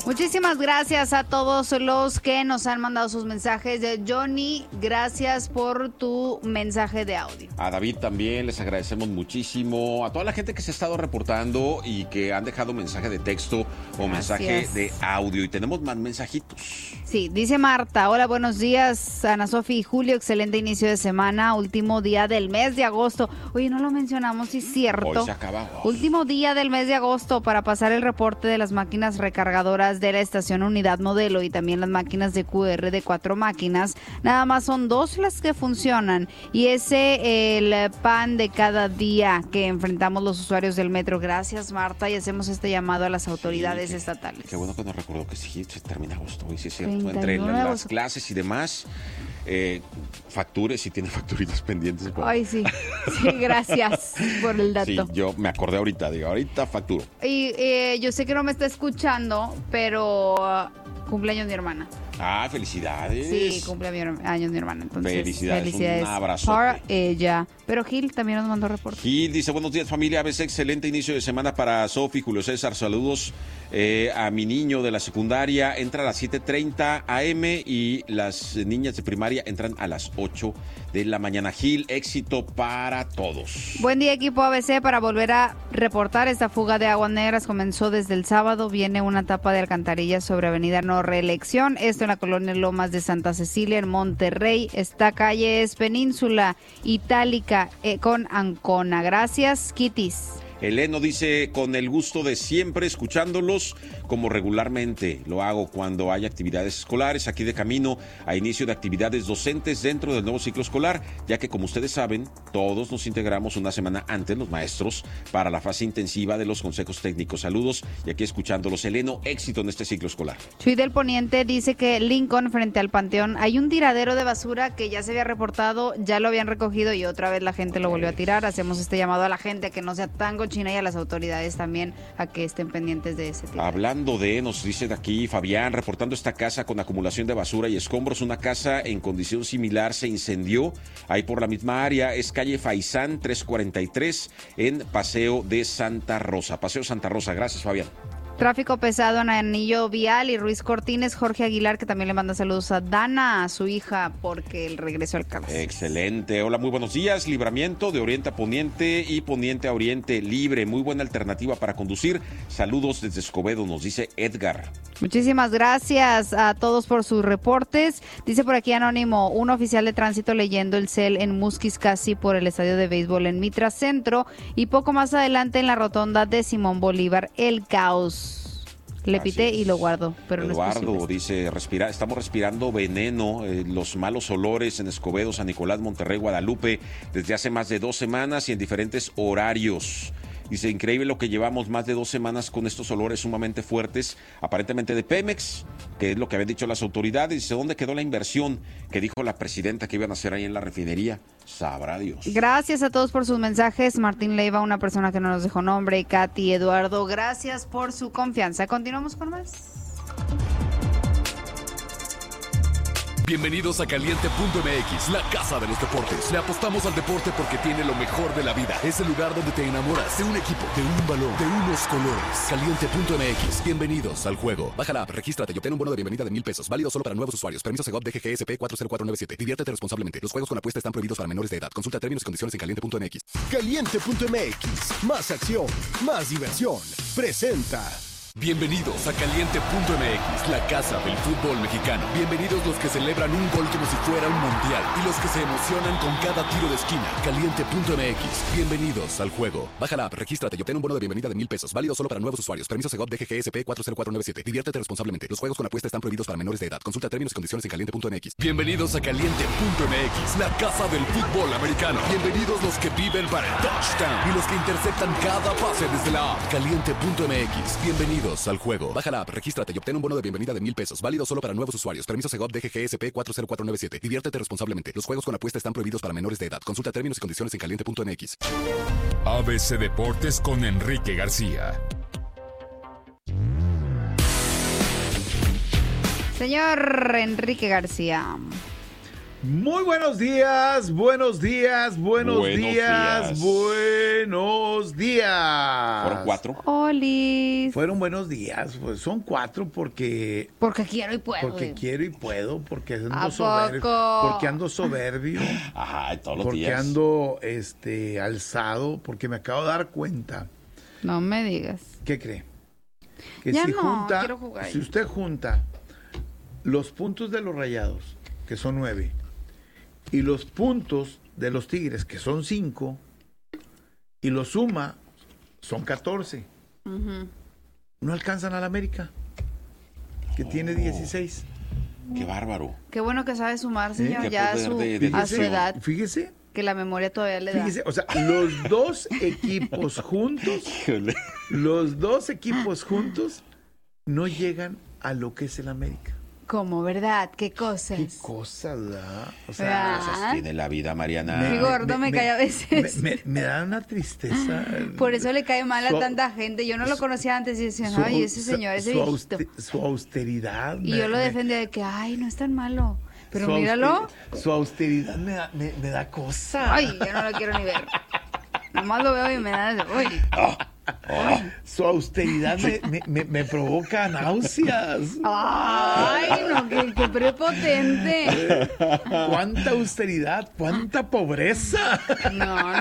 Muchísimas gracias a todos los que nos han mandado sus mensajes. Johnny, gracias por tu mensaje de audio. A David también les agradecemos muchísimo. A toda la gente que se ha estado reportando y que han dejado mensaje de texto o mensaje de audio. Y tenemos más mensajitos. Sí, dice Marta, hola, buenos días, Ana Sofi y Julio, excelente inicio de semana, último día del mes de agosto. Oye, no lo mencionamos, sí es cierto. Hoy se acaba. Último día del mes de agosto para pasar el reporte de las máquinas recargadoras de la estación Unidad Modelo y también las máquinas de QR de 4 máquinas. Nada más son 2 las que funcionan y ese el pan de cada día que enfrentamos los usuarios del metro. Gracias, Marta, y hacemos este llamado a las autoridades estatales. Qué bueno que nos recordó que sí, se termina agosto, hoy sí es cierto. Entre las clases y demás, factures, si tiene facturitas pendientes. Ay, sí, gracias por el dato. Sí, yo me acordé ahorita facturo. Y yo sé que no me está escuchando, pero cumpleaños mi hermana. Ah, felicidades. Sí, cumpleaños mi hermana. Entonces, felicidades. Un abrazo para ella. Pero Gil también nos mandó reporte. Gil dice, buenos días familia, ABC, excelente inicio de semana para Sofi, Julio César, saludos a mi niño de la secundaria, entra a las 7:30 AM y las niñas de primaria entran a las 8 de la mañana. Gil, éxito para todos. Buen día equipo ABC, para volver a reportar esta fuga de aguas negras comenzó desde el sábado, viene una tapa de alcantarillas sobre Avenida No Reelección, esto en la colonia Lomas de Santa Cecilia en Monterrey, esta calle es Península Itálica con Ancona. Gracias, Kitis. Eleno dice, con el gusto de siempre escuchándolos, como regularmente lo hago cuando hay actividades escolares, aquí de camino a inicio de actividades docentes dentro del nuevo ciclo escolar, ya que como ustedes saben, todos nos integramos una semana antes, los maestros, para la fase intensiva de los consejos técnicos. Saludos, y aquí escuchándolos. Eleno, éxito en este ciclo escolar. Chuy del Poniente dice que Lincoln, frente al Panteón, hay un tiradero de basura que ya se había reportado, ya lo habían recogido y otra vez la gente lo volvió a tirar. Hacemos este llamado a la gente que no sea tan cochina y a las autoridades también a que estén pendientes de ese tiradero. Hablando de, nos dicen aquí Fabián, reportando esta casa con acumulación de basura y escombros, una casa en condición similar se incendió ahí por la misma área, es calle Faisán 343 en Paseo de Santa Rosa. Paseo Santa Rosa, gracias Fabián. Tráfico pesado en Anillo Vial y Ruiz Cortines, Jorge Aguilar, que también le manda saludos a Dana, a su hija, porque el regreso al cárcel. Excelente, hola, muy buenos días. Libramiento de oriente a poniente y poniente a oriente libre, muy buena alternativa para conducir. Saludos desde Escobedo, nos dice Edgar. Muchísimas gracias a todos por sus reportes. Dice por aquí Anónimo, un oficial de tránsito leyendo el cel en Musquis, casi por el estadio de béisbol en Mitra Centro, y poco más adelante en la rotonda de Simón Bolívar, el caos. Le pité y lo guardo, pero Eduardo no es posible. Dice, estamos respirando veneno, los malos olores en Escobedo, San Nicolás, Monterrey, Guadalupe, desde hace más de 2 semanas y en diferentes horarios. Dice, increíble lo que llevamos más de 2 semanas con estos olores sumamente fuertes, aparentemente de Pemex, que es lo que habían dicho las autoridades. Dice, ¿dónde quedó la inversión que dijo la presidenta que iban a hacer ahí en la refinería? Sabrá Dios. Gracias a todos por sus mensajes. Martín Leiva, una persona que no nos dejó nombre, y Katy, Eduardo, gracias por su confianza. Continuamos con más. Bienvenidos a Caliente.mx, la casa de los deportes. Le apostamos al deporte porque tiene lo mejor de la vida. Es el lugar donde te enamoras de un equipo, de un balón, de unos colores. Caliente.mx, bienvenidos al juego. Baja la app, regístrate y obtén un bono de bienvenida de $1,000. Válido solo para nuevos usuarios. Permiso Segov DGGSP 40497. Diviértete responsablemente. Los juegos con apuesta están prohibidos para menores de edad. Consulta términos y condiciones en Caliente.mx. Caliente.mx, más acción, más diversión. Presenta. Bienvenidos a Caliente.mx, la casa del fútbol mexicano. Bienvenidos los que celebran un gol como si fuera un mundial y los que se emocionan con cada tiro de esquina. Caliente.mx, bienvenidos al juego. Baja la app, regístrate y obtén un bono de bienvenida de $1,000. Válido solo para nuevos usuarios. Permiso Segov DGGSP 40497. Diviértete responsablemente. Los juegos con apuesta están prohibidos para menores de edad. Consulta términos y condiciones en Caliente.mx. Bienvenidos a Caliente.mx, la casa del fútbol americano. Bienvenidos los que viven para el touchdown y los que interceptan cada pase desde la app. Caliente.mx, bienvenidos al juego. Baja la app, regístrate y obtén un bono de bienvenida de $1,000. Válido solo para nuevos usuarios. Permiso Segov DGGSP 40497. Diviértete responsablemente. Los juegos con apuesta están prohibidos para menores de edad. Consulta términos y condiciones en Caliente.mx. ABC Deportes con Enrique García. Señor Enrique García. Muy buenos días, buenos días, buenos días, buenos días. ¿Fueron 4? Olis. Fueron buenos días, pues son 4 porque... Porque quiero y puedo. Porque quiero y puedo, porque ¿A ando soberbio. poco? Porque ando soberbio. Ajá, todos los Porque días. ando alzado, porque me acabo de dar cuenta. No me digas. ¿Qué cree? Que Ya si no, quiero jugar. si usted junta los puntos de los Rayados, que son 9, y los puntos de los Tigres, que son 5, y los suma, son 14. No alcanzan al América, que tiene 16. Qué bárbaro. Qué bueno que sabe sumar, señor, Qué ya a poder su, de a su decisión. edad, Fíjese, que la memoria todavía le da. fíjese, o sea, los dos equipos juntos no llegan a lo que es el América. ¿Cómo, verdad? ¿Qué cosas? Qué cosa da. O sea, ¿Verdad? Cosas tiene la vida, Mariana. Sí, gordo, me cae a veces. Me da una tristeza. Por eso le cae mal a Su- tanta gente. Yo no lo conocía antes y decían, su- ay, ese señor, ese su viejito. su austeridad. Y yo lo defendía de que, ay, no es tan malo. Pero su míralo. Su austeridad me da cosa. Ay, yo no lo quiero ni ver. Nomás lo veo y me da... Uy. Su austeridad me provoca náuseas. Ay, no, qué prepotente. ¿Cuánta austeridad? ¿Cuánta pobreza? No.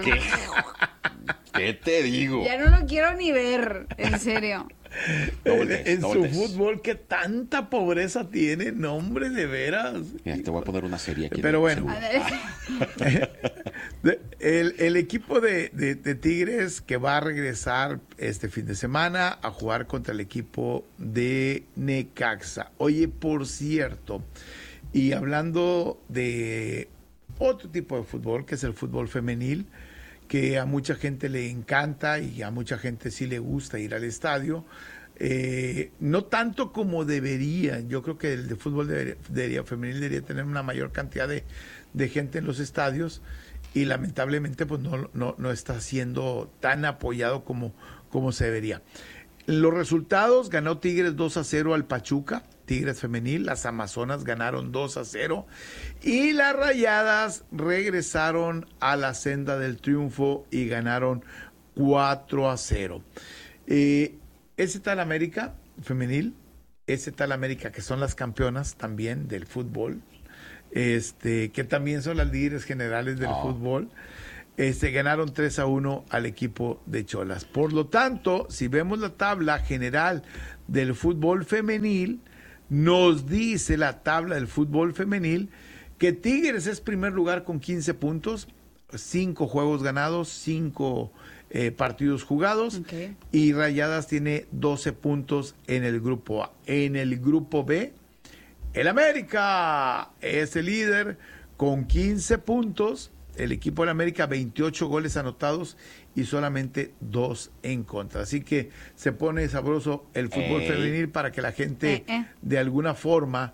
¿Qué te digo? Ya no lo quiero ni ver, en serio. En su dobles. fútbol, que tanta pobreza tiene, no, hombre, de veras. Mira, te voy a poner una serie aquí. Pero bueno. A ver. El equipo de Tigres que va a regresar este fin de semana a jugar contra el equipo de Necaxa. Oye, por cierto, y hablando de otro tipo de fútbol, que es el fútbol femenil, que a mucha gente le encanta y a mucha gente sí le gusta ir al estadio. No tanto como debería. Yo creo que el de fútbol femenil debería tener una mayor cantidad de gente en los estadios y lamentablemente pues no está siendo tan apoyado como se debería. Los resultados: ganó Tigres 2-0 al Pachuca, Tigres femenil. Las Amazonas ganaron 2-0 y las Rayadas regresaron a la senda del triunfo y ganaron 4-0. Ese tal América femenil, ese tal América que son las campeonas también del fútbol, que también son las líderes generales del fútbol, ganaron 3-1 al equipo de Cholas. Por lo tanto, si vemos la tabla general del fútbol femenil, nos dice la tabla del fútbol femenil que Tigres es primer lugar con 15 puntos, 5 juegos ganados, 5 partidos jugados, Okay. y Rayadas tiene 12 puntos en el grupo A. En el grupo B, el América es el líder con 15 puntos. El equipo del América, 28 goles anotados y solamente 2 en contra. Así que se pone sabroso el fútbol femenil para que la gente de alguna forma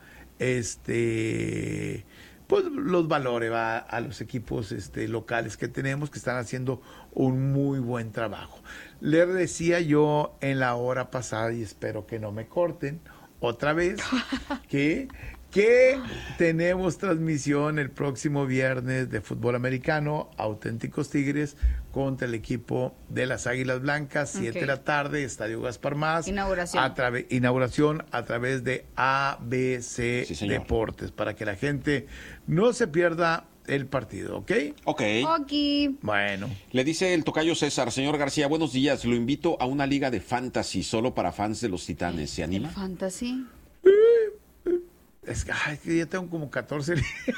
pues los valore, va, a los equipos locales que tenemos, que están haciendo un muy buen trabajo. Les decía yo en la hora pasada, y espero que no me corten otra vez, que tenemos transmisión el próximo viernes de fútbol americano, Auténticos Tigres contra el equipo de las Águilas Blancas, 7 de la tarde, Estadio Gaspar Más. Inauguración. Inauguración a través de ABC Deportes, para que la gente no se pierda el partido, ¿ok? Ok. Bueno. Le dice el tocayo César: señor García, buenos días, lo invito a una liga de fantasy solo para fans de los Titanes, ¿se anima? Fantasy. Es que ya tengo como 14.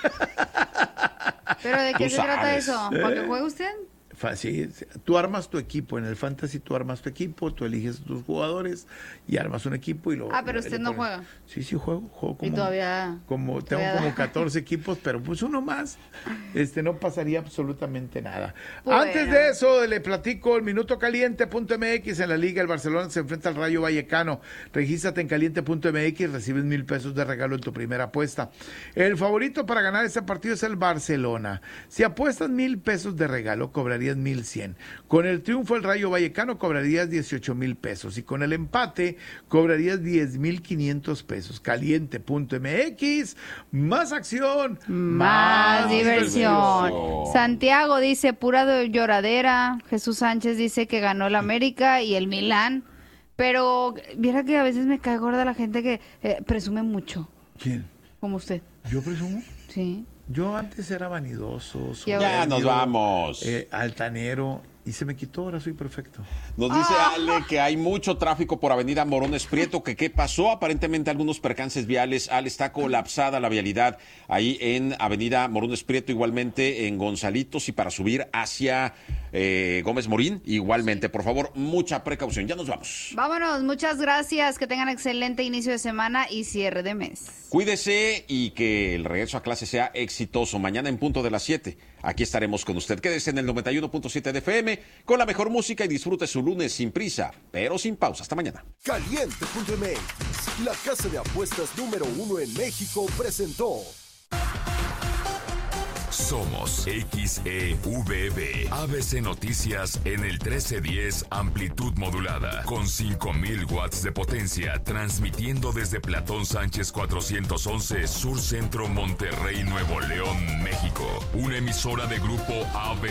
¿Pero de qué se trata eso? ¿Para que juegue usted? Sí, tú armas tu equipo. En el fantasy tú armas tu equipo, tú eliges tus jugadores y armas un equipo y lo... Pero usted no juega. Sí, juego como... Y todavía... Tengo como 14 equipos, pero pues uno más. No pasaría absolutamente nada. Bueno. Antes de eso, le platico el Minuto Caliente.mx. En la Liga, el Barcelona se enfrenta al Rayo Vallecano. Regístrate en Caliente.mx, recibes 1,000 pesos de regalo en tu primera apuesta. El favorito para ganar este partido es el Barcelona. Si apuestas 1,000 pesos de regalo, cobrarías cobrarías 1,100. Con el triunfo el Rayo Vallecano cobrarías 18,000 pesos y con el empate cobrarías 10,500 pesos. Caliente.mx, más acción, más diversión. Santiago dice, pura lloradera. Jesús Sánchez dice que ganó el América y el Milán. Pero viera que a veces me cae gorda la gente que presume mucho. ¿Quién? Como usted. ¿Yo presumo? Sí. Yo antes era vanidoso, ya nos vamos. Altanero, y se me quitó, ahora soy perfecto. Nos dice Ale que hay mucho tráfico por Avenida Morones Prieto, que qué pasó, aparentemente algunos percances viales. Ale, está colapsada la vialidad ahí en Avenida Morones Prieto, igualmente en Gonzalitos y para subir hacia Gómez Morín, igualmente. Por favor, mucha precaución. Ya nos vamos. Vámonos, muchas gracias, que tengan excelente inicio de semana y cierre de mes. Cuídese y que el regreso a clase sea exitoso. Mañana en punto de las 7, aquí estaremos con usted. Quédese en el 91.7 de FM con la mejor música y disfrute su lunes sin prisa, pero sin pausa. Hasta mañana. Caliente.mx, la casa de apuestas número 1 en México, presentó. Somos XEVB, ABC Noticias en el 1310 amplitud modulada, con 5,000 watts de potencia, transmitiendo desde Platón Sánchez 411, Sur Centro, Monterrey, Nuevo León, México. Una emisora de Grupo AB.